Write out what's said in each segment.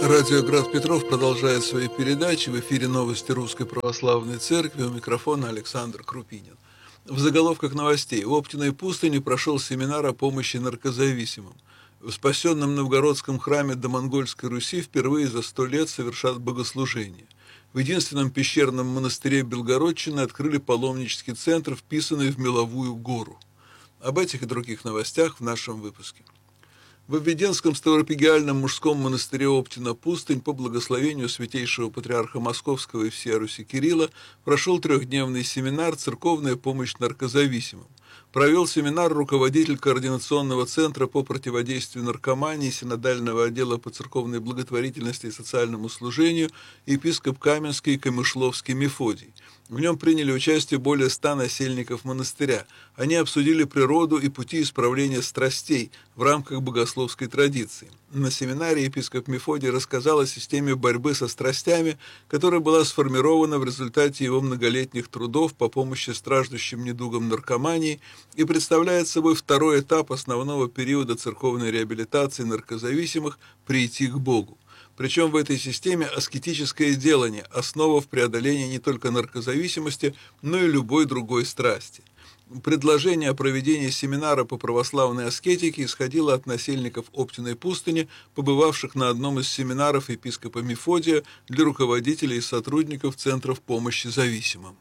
Радио «Град Петров» продолжает свои передачи. В эфире новости Русской Православной Церкви. У микрофона Александр Крупинин. В заголовках новостей. В Оптиной пустыне прошел семинар о помощи наркозависимым. В спасенном Новгородском храме Домонгольской Руси впервые за 100 лет совершат богослужение. В единственном пещерном монастыре Белгородчины открыли паломнический центр, вписанный в Меловую гору. Об этих и других новостях в нашем выпуске. В Введенском Ставропигиальном мужском монастыре Оптина пустынь по благословению святейшего патриарха Московского и всея Руси Кирилла прошел трехдневный семинар «Церковная помощь наркозависимым». Провел семинар руководитель Координационного центра по противодействию наркомании Синодального отдела по церковной благотворительности и социальному служению епископ Каменский и Камышловский Мефодий. В нем приняли участие более 100 насельников монастыря. Они обсудили природу и пути исправления страстей в рамках богословской традиции. На семинаре епископ Мефодий рассказал о системе борьбы со страстями, которая была сформирована в результате его многолетних трудов по помощи страждущим недугам наркомании и представляет собой второй этап основного периода церковной реабилитации наркозависимых «Прийти к Богу». Причем в этой системе аскетическое делание – основа в преодолении не только наркозависимости, но и любой другой страсти. Предложение о проведении семинара по православной аскетике исходило от насельников Оптиной пустыни, побывавших на одном из семинаров епископа Мефодия для руководителей и сотрудников Центров помощи зависимым.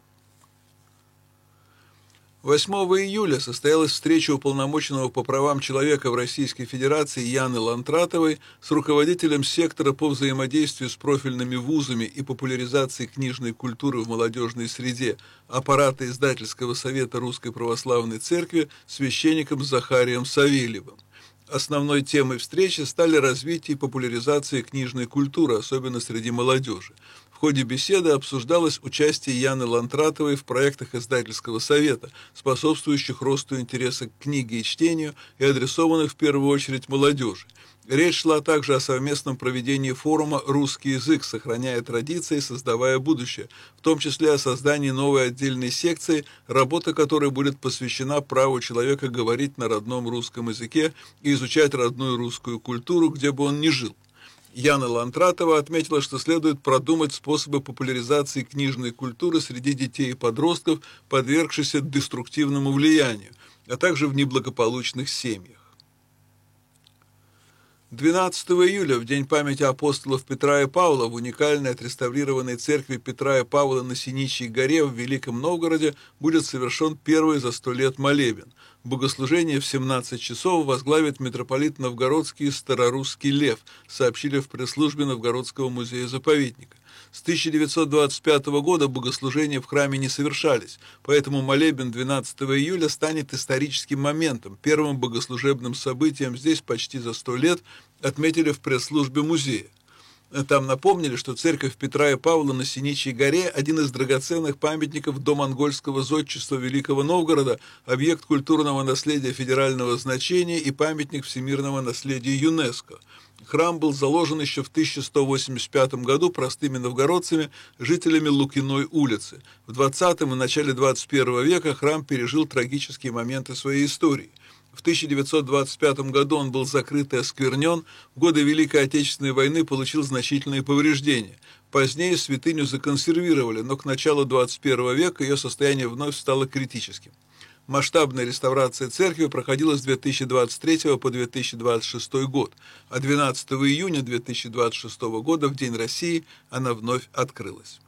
8 июля состоялась встреча уполномоченного по правам человека в Российской Федерации Яны Лантратовой с руководителем сектора по взаимодействию с профильными вузами и популяризации книжной культуры в молодежной среде аппарата Издательского совета Русской Православной Церкви священником Захарием Савельевым. Основной темой встречи стали развитие и популяризация книжной культуры, особенно среди молодежи. В ходе беседы обсуждалось участие Яны Лантратовой в проектах Издательского совета, способствующих росту интереса к книге и чтению и адресованных в первую очередь молодежи. Речь шла также о совместном проведении форума «Русский язык. Сохраняя традиции, создавая будущее», в том числе о создании новой отдельной секции, работа которой будет посвящена праву человека говорить на родном русском языке и изучать родную русскую культуру, где бы он ни жил. Яна Лантратова отметила, что следует продумать способы популяризации книжной культуры среди детей и подростков, подвергшихся деструктивному влиянию, а также в неблагополучных семьях. 12 июля, в день памяти апостолов Петра и Павла, в уникальной отреставрированной церкви Петра и Павла на Синичьей горе в Великом Новгороде будет совершен первый за 100 лет молебен. Богослужение в 17 часов возглавит митрополит Новгородский и Старорусский Лев, сообщили в пресс-службе Новгородского музея-заповедника. С 1925 года богослужения в храме не совершались, поэтому молебен 12 июля станет историческим моментом, первым богослужебным событием здесь почти за 100 лет, отметили в пресс-службе музея. Там напомнили, что церковь Петра и Павла на Синичьей горе – один из драгоценных памятников домонгольского зодчества Великого Новгорода, объект культурного наследия федерального значения и памятник всемирного наследия ЮНЕСКО. Храм был заложен еще в 1185 году простыми новгородцами, жителями Лукиной улицы. В 20 и начале 21 века храм пережил трагические моменты своей истории. В 1925 году он был закрыт и осквернен, в годы Великой Отечественной войны получил значительные повреждения. Позднее святыню законсервировали, но к началу 21 века ее состояние вновь стало критическим. Масштабная реставрация церкви проходила с 2023 по 2026 год, а 12 июня 2026 года, в День России, она вновь открылась.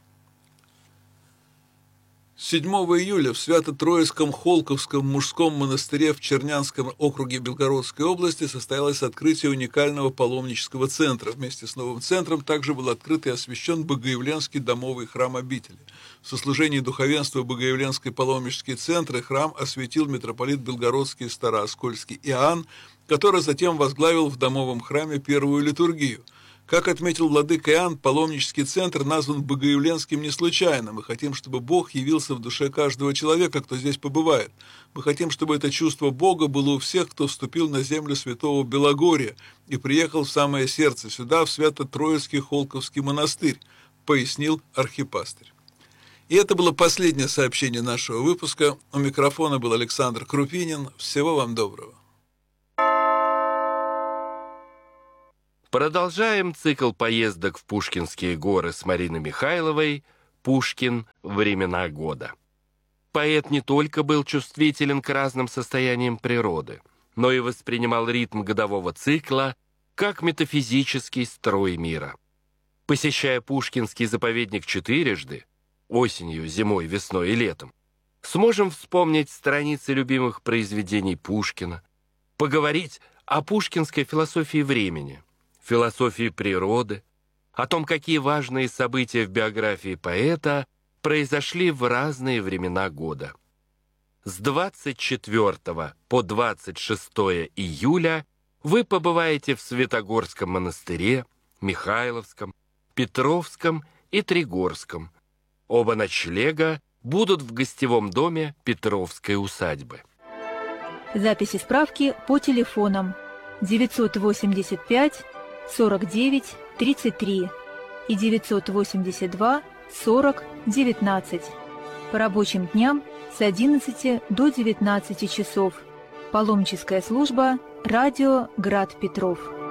7 июля в Свято-Троицком Холковском мужском монастыре в Чернянском округе Белгородской области состоялось открытие уникального паломнического центра. Вместе с новым центром также был открыт и освящен Богоявленский домовый храм обители. В сослужении духовенства Богоявленской паломнический центр и храм осветил митрополит Белгородский и Старооскольский Иоанн, который затем возглавил в домовом храме первую литургию. Как отметил владыка Иоанн, паломнический центр назван Богоявленским не случайно. Мы хотим, чтобы Бог явился в душе каждого человека, кто здесь побывает. Мы хотим, чтобы это чувство Бога было у всех, кто вступил на землю святого Белогорья и приехал в самое сердце, сюда, в Свято-Троицкий Холковский монастырь, пояснил архипастырь. И это было последнее сообщение нашего выпуска. У микрофона был Александр Крупинин. Всего вам доброго. Продолжаем цикл поездок в Пушкинские горы с Мариной Михайловой «Пушкин. Времена года». Поэт не только был чувствителен к разным состояниям природы, но и воспринимал ритм годового цикла как метафизический строй мира. Посещая Пушкинский заповедник четырежды, осенью, зимой, весной и летом, сможем вспомнить страницы любимых произведений Пушкина, поговорить о пушкинской философии времени, философии природы, о том, какие важные события в биографии поэта произошли в разные времена года. С 24 по 26 июля вы побываете в Святогорском монастыре, Михайловском, Петровском и Тригорском. Оба ночлега будут в гостевом доме Петровской усадьбы. Записи справки по телефонам 985 49 33 и 982 40 19. По рабочим дням с 11 до 19 часов. Паломническая служба «Радио Град Петров».